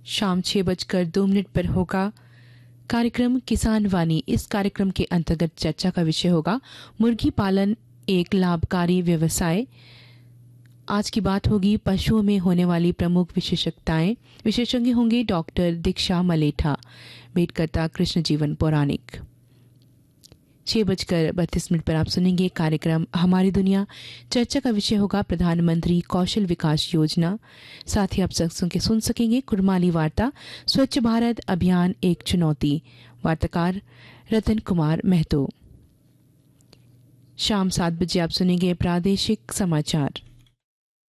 शाम 6:02 पर होगा कार्यक्रम किसान वाणी। इस कार्यक्रम के अंतर्गत चर्चा का विषय होगा मुर्गी पालन एक लाभकारी व्यवसाय। आज की बात होगी पशुओं में होने वाली प्रमुख विशेषताएं। विशेषज्ञ होंगे डॉक्टर दीक्षा मलेठा। भेंटकर्ता कृष्ण जीवन पौराणिक। 6:32 पर आप सुनेंगे कार्यक्रम हमारी दुनिया। चर्चा का विषय होगा प्रधानमंत्री कौशल विकास योजना। साथ ही आप सुन सकेंगे कुरमाली वार्ता स्वच्छ भारत अभियान एक चुनौती। वार्ताकार रतन कुमार महतो। शाम 7 बजे आप सुनेंगे प्रादेशिक समाचार।